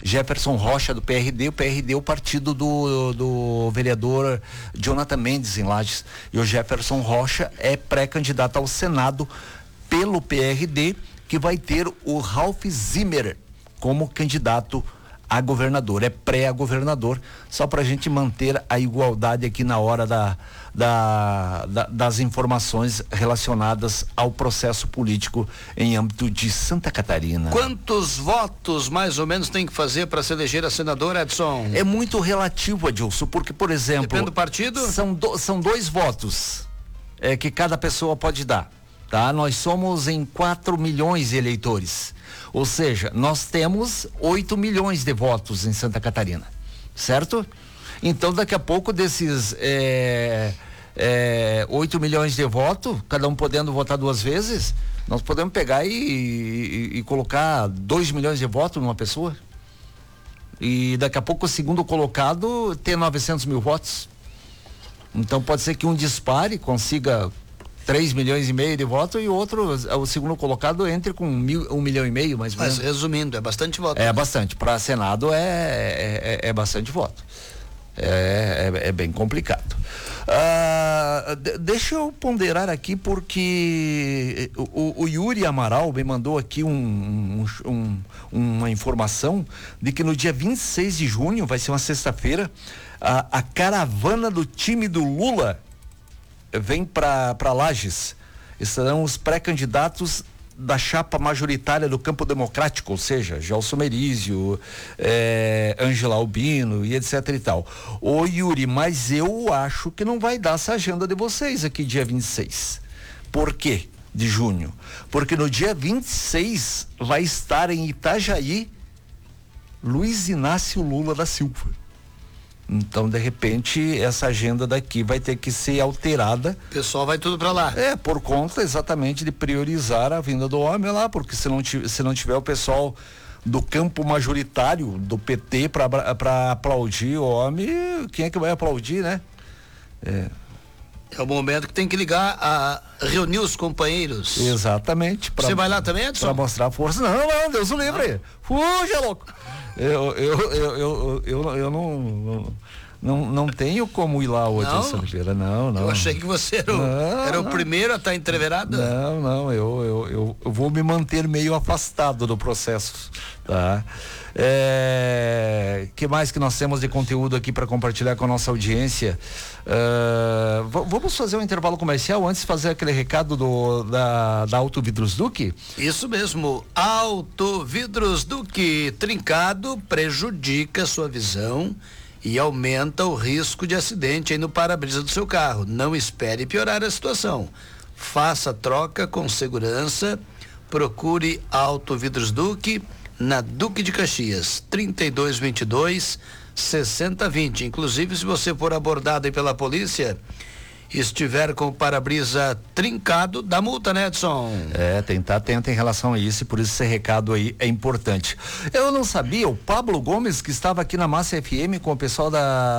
Jefferson Rocha do PRD, o PRD é o partido do vereador Jonathan Mendes em Lages, e o Jefferson Rocha é pré-candidato ao Senado pelo PRD, que vai ter o Ralph Zimmer como candidato a governador, é pré-governador, só para a gente manter a igualdade aqui na hora das informações relacionadas ao processo político em âmbito de Santa Catarina. Quantos votos mais ou menos tem que fazer para se eleger a senadora, Edson? É muito relativo, Adilson, porque, por exemplo, depende do partido? São 2 votos que cada pessoa pode dar, tá? Nós somos em 4 milhões de eleitores. Ou seja, nós temos 8 milhões de votos em Santa Catarina, certo? Então, daqui a pouco desses 8 milhões de votos, cada um podendo votar 2 vezes, nós podemos pegar e colocar 2 milhões de votos numa pessoa. E daqui a pouco o segundo colocado tem 900 mil votos. Então pode ser que um dispare, consiga 3 milhões e meio de votos, e o segundo colocado entre com 1,5 milhão, mais ou menos. Mas resumindo, é bastante voto. É bastante. Para Senado é bastante voto. É bem complicado. Deixa eu ponderar aqui, porque o Yuri Amaral me mandou aqui uma informação de que no dia 26 de junho, vai ser uma sexta-feira, a caravana do time do Lula vem para Lages. Estarão os pré-candidatos da chapa majoritária do Campo Democrático, ou seja, Gelson Merizio, Ângela Albino e etc e tal. Ô Yuri, mas eu acho que não vai dar essa agenda de vocês aqui dia 26. Por quê? De junho. Porque no dia 26 vai estar em Itajaí Luiz Inácio Lula da Silva. Então, de repente, essa agenda daqui vai ter que ser alterada. O pessoal vai tudo para lá. Por conta exatamente de priorizar a vinda do homem lá, porque se não tiver o pessoal do campo majoritário do PT para aplaudir o homem, quem é que vai aplaudir, né? É o momento que tem que ligar a reunir os companheiros. Exatamente. Você vai lá também, Edson? Para mostrar força. Não, Deus o livre. Fuja, louco. Eu não tenho como ir lá hoje, Oliveira. Não. Eu achei que você era o primeiro a estar entreverado. Não, eu vou me manter meio afastado do processo, tá? Que mais que nós temos de conteúdo aqui para compartilhar com a nossa audiência? Vamos fazer um intervalo comercial antes de fazer aquele recado da Auto Vidros Duque? Isso mesmo, Auto Vidros Duque, trincado prejudica sua visão e aumenta o risco de acidente aí no para-brisa do seu carro. Não espere piorar a situação. Faça a troca com segurança. Procure Auto Vidros Duque na Duque de Caxias, 3222-6020. Inclusive, se você for abordado aí pela polícia, estiver com o para-brisa trincado, dá multa, né, Edson? Tem que estar atento em relação a isso, e por isso esse recado aí é importante. Eu não sabia, o Pablo Gomes, que estava aqui na Massa FM com o pessoal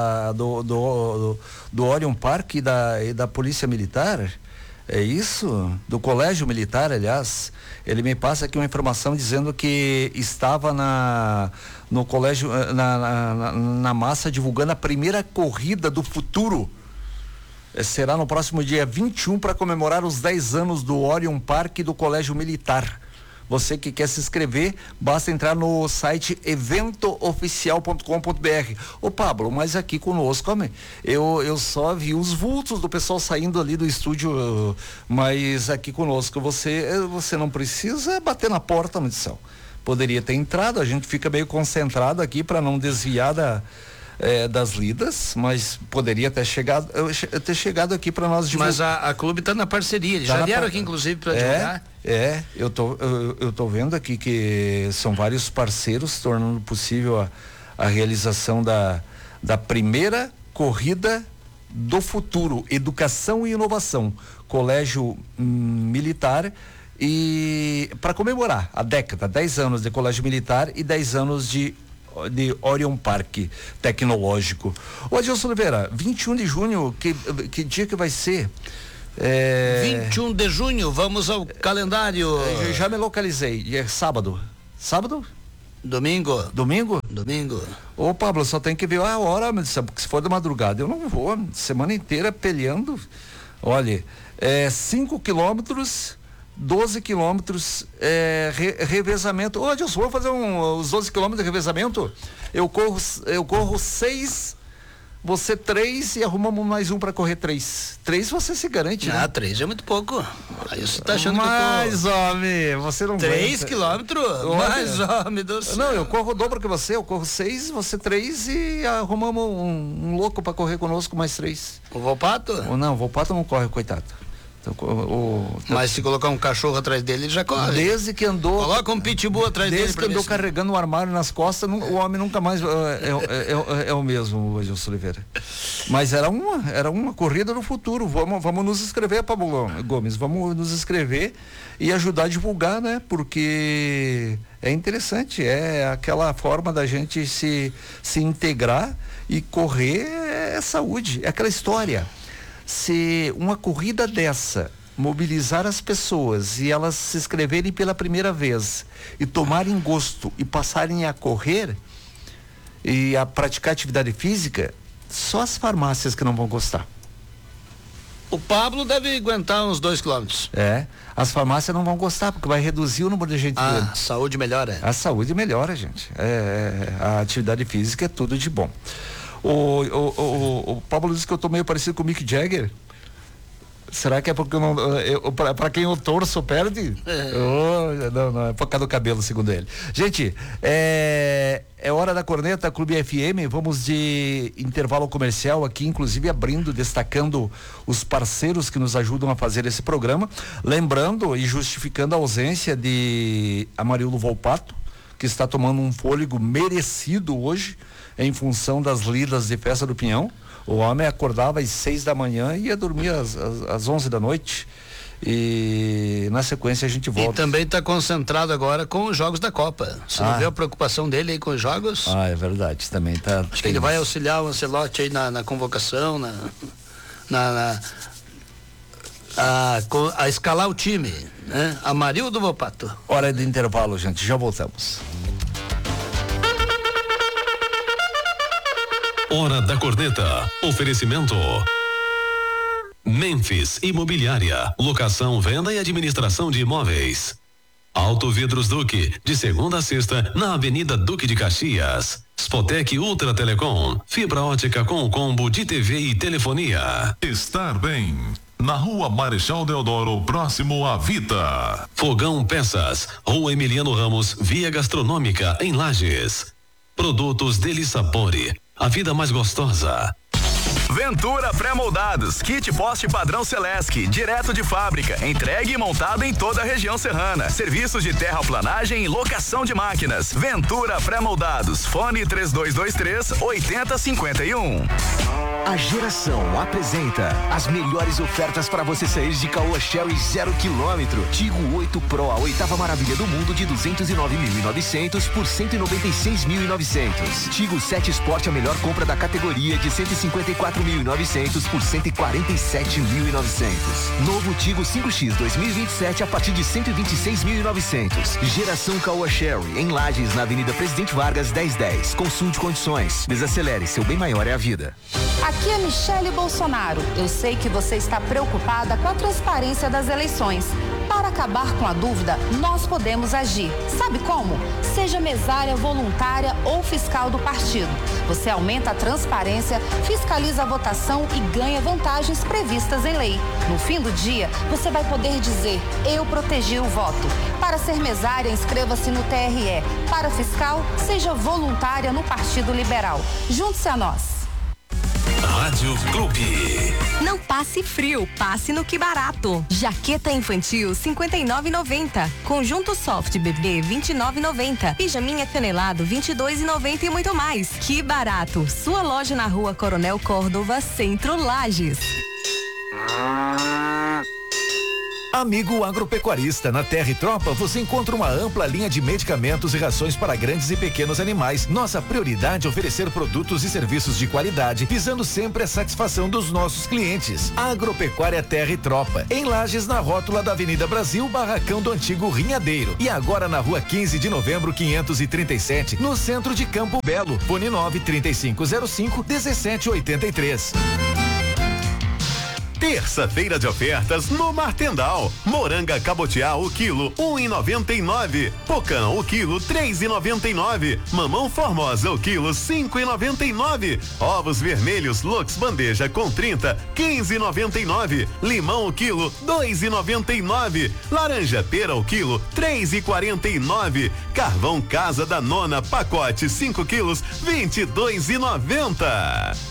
do Orion Park e da Polícia Militar, é isso? Do Colégio Militar, aliás, ele me passa aqui uma informação dizendo que estava no colégio, na Massa, divulgando a primeira corrida do futuro. Será no próximo dia 21 para comemorar os 10 anos do Orion Park e do Colégio Militar. Você que quer se inscrever, basta entrar no site eventooficial.com.br. Ô Pablo, mas aqui conosco, eu só vi os vultos do pessoal saindo ali do estúdio, mas aqui conosco você não precisa bater na porta, Madição. Poderia ter entrado, a gente fica meio concentrado aqui para não desviar das lidas, mas poderia ter chegado aqui para nós divulgar. Mas a clube está na parceria, eles já vieram aqui inclusive para divulgar. Eu tô vendo aqui que são vários parceiros tornando possível a realização da primeira corrida do futuro, Educação e Inovação, Colégio Militar, e para comemorar a década, 10 anos de Colégio Militar e 10 anos de Orion Park Tecnológico. Ô Adilson Oliveira, 21 de junho, que dia que vai ser? 21 de junho, vamos ao calendário. Já me localizei, é sábado? Domingo? domingo. Ô, Pablo, só tem que ver a hora, porque se for de madrugada eu não vou, semana inteira peleando. Olha, 5 quilômetros, 12 quilômetros, revezamento. Ô, Adilson, vou fazer os 12 quilômetros de revezamento? Eu corro 6, você 3 e arrumamos mais um para correr 3. 3 você se garante, né? 3 é muito pouco. Aí você tá achando mais, homem, você não 3 quilômetros? Mais, homem do céu. Não, eu corro o dobro que você, eu corro 6, você 3 e arrumamos um louco para correr conosco mais 3. O Volpato? Não, o Volpato não corre, coitado. Mas se colocar um cachorro atrás dele, ele já corre. Desde que andou. Coloca um pitbull atrás dele. Desde que andou carregando o armário nas costas, o homem nunca mais é o mesmo, o Gilson Oliveira. Mas era uma corrida no futuro. Vamos nos inscrever, Pablo Gomes. Vamos nos inscrever e ajudar a divulgar, né? Porque é interessante, é aquela forma da gente se integrar e correr é saúde. É aquela história. Se uma corrida dessa mobilizar as pessoas e elas se inscreverem pela primeira vez e tomarem gosto e passarem a correr e a praticar atividade física, só as farmácias que não vão gostar. O Pablo deve aguentar uns 2 quilômetros. As farmácias não vão gostar porque vai reduzir o número de gente. A saúde melhora. A saúde melhora, gente. A atividade física é tudo de bom. O Pablo disse que eu tô meio parecido com o Mick Jagger. Será que é porque eu não. Pra quem eu torço, perde? Não, é por causa do cabelo, segundo ele. Gente, é hora da corneta, Clube FM. Vamos de intervalo comercial aqui, inclusive destacando os parceiros que nos ajudam a fazer esse programa. Lembrando e justificando a ausência de Amarildo Volpato, que está tomando um fôlego merecido hoje, em função das lidas de Festa do Pinhão. O homem acordava às 6 da manhã e ia dormir às 11 da noite. E na sequência a gente volta. E também está concentrado agora com os jogos da Copa. Você não vê a preocupação dele aí com os jogos? É verdade, também tá. Acho que ele vai auxiliar o Ancelotti aí na convocação, a escalar o time, né? Amarildo Volpato. Hora de intervalo, gente, já voltamos. Hora da corneta. Oferecimento Memphis Imobiliária. Locação, venda e administração de imóveis. Auto Vidros Duque, de segunda a sexta, na Avenida Duque de Caxias. Spotec Ultra Telecom, fibra ótica com combo de TV e telefonia. Estar bem. Na Rua Marechal Deodoro, próximo à Vita. Fogão Peças, Rua Emiliano Ramos, Via Gastronômica, em Lages. Produtos Deli Sapore, a vida mais gostosa. Ventura Pré-moldados, kit poste padrão Celesc, direto de fábrica, entregue e montado em toda a região serrana. Serviços de terraplanagem e locação de máquinas. Ventura Pré-moldados, fone 3223-8051. A Geração apresenta as melhores ofertas para você sair de Caoa Sherry 0 km. Tigo 8 Pro, a oitava maravilha do mundo, de 209.900 por 196.900. Tigo 7 Sport, a melhor compra da categoria, de 154.900 por 147.900. Novo Tigo 5X 2027 a partir de 126.900. Geração Caoa Sherry, em Lages, na Avenida Presidente Vargas 1010. Consulte condições. Desacelere, seu bem maior é a vida. Aqui é Michele Bolsonaro. Eu sei que você está preocupada com a transparência das eleições. Para acabar com a dúvida, nós podemos agir. Sabe como? Seja mesária, voluntária ou fiscal do partido. Você aumenta a transparência, fiscaliza a votação e ganha vantagens previstas em lei. No fim do dia, você vai poder dizer: eu protegi o voto. Para ser mesária, inscreva-se no TRE. Para fiscal, seja voluntária no Partido Liberal. Junte-se a nós. Rádio Clube. Não passe frio, passe no Que Barato. Jaqueta infantil 59,90. Conjunto soft bebê 29,90. Pijaminha canelado 22,90 e muito mais. Que Barato. Sua loja na Rua Coronel Córdova, Centro Lages. Amigo agropecuarista, na Terra e Tropa você encontra uma ampla linha de medicamentos e rações para grandes e pequenos animais. Nossa prioridade é oferecer produtos e serviços de qualidade, visando sempre a satisfação dos nossos clientes. Agropecuária Terra e Tropa, em Lages, na rótula da Avenida Brasil, barracão do antigo Rinhadeiro. E agora na Rua 15 de Novembro, 537, no centro de Campo Belo. Fone 93505-1783. Terça-feira de ofertas no Martendal. Moranga cabotiá o quilo 1,99. Pocã o quilo 3,99. Mamão formosa o quilo 5,99. Ovos vermelhos Lux bandeja com 30 15,99. Limão o quilo 2,99. Laranja pera o quilo 3,49. Carvão Casa da Nona pacote 5 quilos 22,90.